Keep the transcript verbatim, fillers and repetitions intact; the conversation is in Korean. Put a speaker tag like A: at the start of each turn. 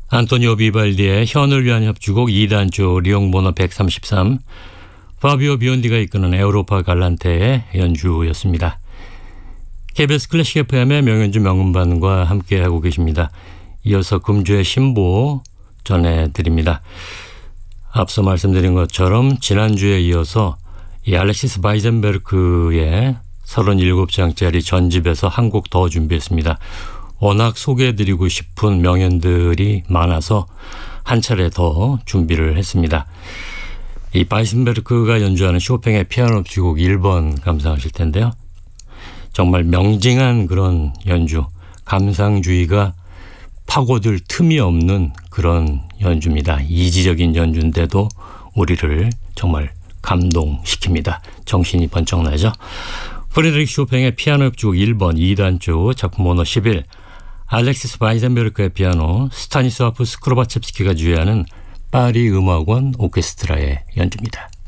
A: 안토니오 비발디의 현을 위한 협주곡 이 단조 리옹 번호 백삼십삼, 파비오 비온디가 이끄는 에우로파 갈란테의 연주였습니다. 케이비에스 클래식 에프엠의 명연주 명음반과 함께하고 계십니다. 이어서 금주의 신보 전해드립니다. 앞서 말씀드린 것처럼 지난주에 이어서 이 알렉시스 바이젠베르크의 서른일곱 장짜리 전집에서 한 곡 더 준비했습니다. 워낙 소개해드리고 싶은 명연들이 많아서 한 차례 더 준비를 했습니다. 이 바이젠베르크가 연주하는 쇼팽의 피아노 협주곡 일 번 감상하실 텐데요. 정말 명징한 그런 연주, 감상주의가 파고들 틈이 없는 그런 연주입니다. 이지적인 연주인데도 우리를 정말 감동시킵니다. 정신이 번쩍 나죠. 프리드리히 쇼팽의 피아노 협주곡 일 번 이 단조 작품 번호 십일, 알렉시스 바이젠베르크의 피아노, 스타니스와프 스크로바첵스키가 주의하는 파리 음악원 오케스트라의 연주입니다.